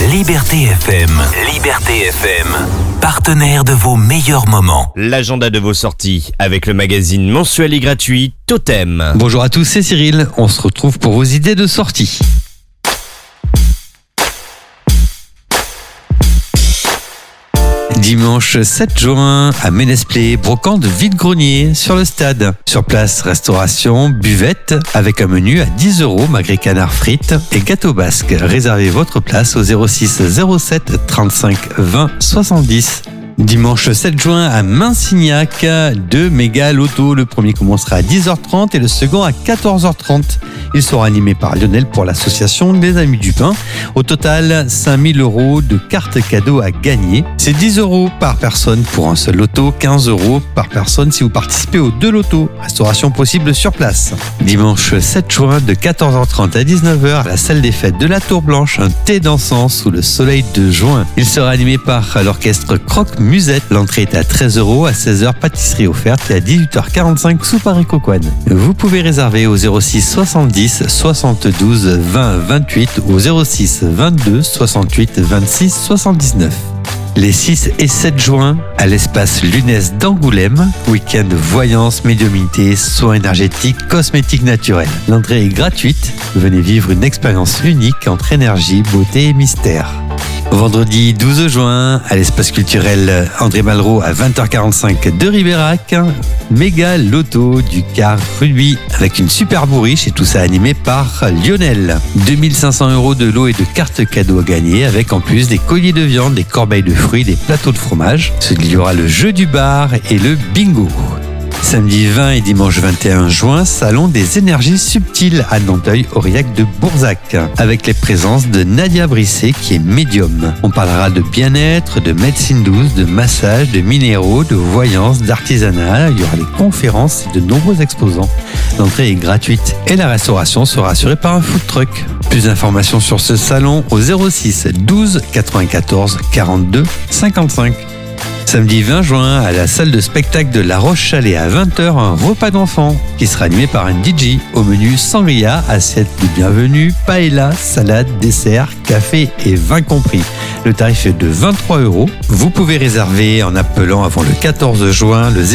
Liberté FM. Liberté FM. Partenaire de vos meilleurs moments. L'agenda de vos sorties avec le magazine mensuel et gratuit Totem. Bonjour à tous, c'est Cyril. On se retrouve pour vos idées de sortie. Dimanche 7 juin, à Ménesplet, brocante vide-grenier sur le stade. Sur place, restauration, buvette, avec un menu à 10 € malgré canard frites et gâteau basque. Réservez votre place au 06 07 35 20 70. Dimanche 7 juin à Minsignac, 2 méga lotos. Le premier commencera à 10h30 et le second à 14h30. Ils seront animés par Lionel pour l'association des Amis du Pain. Au total, 5 000 € de cartes cadeaux à gagner. C'est 10 € par personne pour un seul loto, 15 € par personne si vous participez aux 2 lotos. Restauration possible sur place. Dimanche 7 juin de 14h30 à 19h à la salle des fêtes de la Tour Blanche, un thé dansant sous le soleil de juin. Il sera animé par l'orchestre Croque Musette. L'entrée est à 13 €, à 16h pâtisserie offerte et à 18h45 soupe à Cocoine. Vous pouvez réserver au 06 70 72 20 28 ou 06 22 68 26 79. Les 6 et 7 juin, à l'espace Lunès d'Angoulême, week-end voyance, médiumnité, soins énergétiques, cosmétiques naturels. L'entrée est gratuite. Venez vivre une expérience unique entre énergie, beauté et mystère. Vendredi 12 juin, à l'espace culturel André Malraux à 20h45 de Ribérac, méga loto du car rugby avec une super bourriche et tout ça animé par Lionel. 2500 € de lots et de cartes cadeaux à gagner avec en plus des colliers de viande, des corbeilles de fruits, des plateaux de fromage. Il y aura le jeu du bar et le bingo. Samedi 20 et dimanche 21 juin, salon des énergies subtiles à Nanteuil-Aurillac de Bourzac, avec les présences de Nadia Brisset qui est médium. On parlera de bien-être, de médecine douce, de massage, de minéraux, de voyance, d'artisanat. Il y aura des conférences et de nombreux exposants. L'entrée est gratuite et la restauration sera assurée par un food truck. Plus d'informations sur ce salon au 06 12 94 42 55. Samedi 20 juin, à la salle de spectacle de La Roche-Chalais à 20h, un repas d'enfants qui sera animé par un DJ. Au menu sangria, assiette de bienvenue, paella, salade, dessert, café et vin compris. Le tarif est de 23 €. Vous pouvez réserver en appelant avant le 14 juin le